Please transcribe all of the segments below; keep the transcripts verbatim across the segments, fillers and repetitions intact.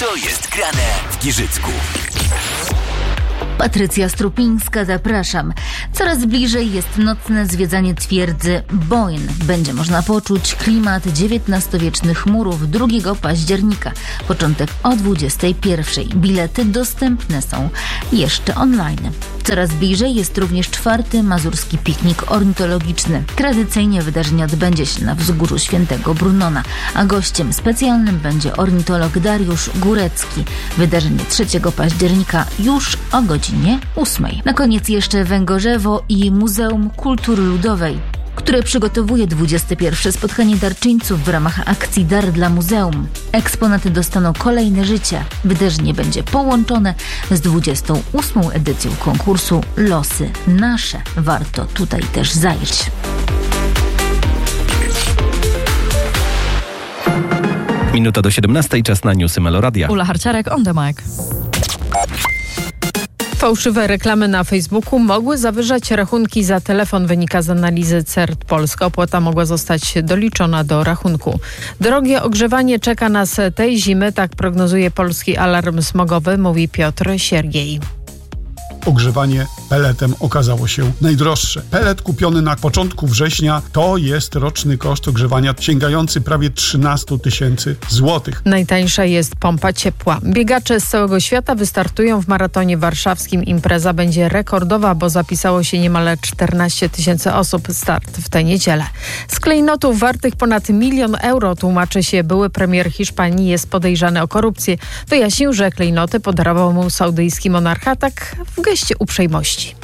Co jest grane w Giżycku? Patrycja Strupińska, zapraszam. Coraz bliżej jest nocne zwiedzanie twierdzy Boin. Będzie można poczuć klimat dziewiętnastowiecznych murów drugiego października. Początek o dwudziestej pierwszej. Bilety dostępne są jeszcze online. Coraz bliżej jest również czwarty mazurski piknik ornitologiczny. Tradycyjnie wydarzenie odbędzie się na wzgórzu Świętego Brunona, a gościem specjalnym będzie ornitolog Dariusz Górecki. Wydarzenie trzeciego października już o godzinie ósmej. Na koniec jeszcze Węgorzewo i Muzeum Kultury Ludowej, które przygotowuje dwudzieste pierwsze spotkanie darczyńców w ramach akcji Dar dla Muzeum. Eksponaty dostaną kolejne życie. Wydarzenie będzie połączone z dwudziestą ósmą edycją konkursu Losy Nasze. Warto tutaj też zajrzeć. Minuta do siedemnastej, czas na newsy Meloradia. Ula Harciarek, on the mic. Fałszywe reklamy na Facebooku mogły zawyżać rachunki za telefon, wynika z analizy C E R T Polska. Opłata mogła zostać doliczona do rachunku. Drogie ogrzewanie czeka nas tej zimy, tak prognozuje Polski Alarm Smogowy, mówi Piotr Siergiej. Ogrzewanie peletem okazało się najdroższe. Pelet kupiony na początku września to jest roczny koszt ogrzewania sięgający prawie trzynaście tysięcy złotych. Najtańsza jest pompa ciepła. Biegacze z całego świata wystartują w maratonie warszawskim. Impreza będzie rekordowa, bo zapisało się niemal czternaście tysięcy osób. Start w tę niedzielę. Z klejnotów wartych ponad milion euro, tłumaczy się były premier Hiszpanii, jest podejrzany o korupcję. Wyjaśnił, że klejnoty podarował mu saudyjski monarcha, tak w geście uprzejmości.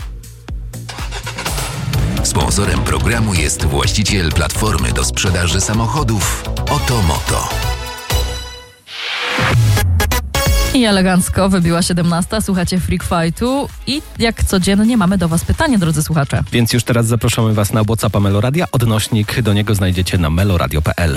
Sponsorem programu jest właściciel platformy do sprzedaży samochodów Otomoto. I elegancko wybiła siedemnasta, słuchacie Freak Fightu i jak codziennie mamy do Was pytanie, drodzy słuchacze. Więc już teraz zapraszamy Was na WhatsAppa Meloradia. Odnośnik do niego znajdziecie na meloradio kropka p l.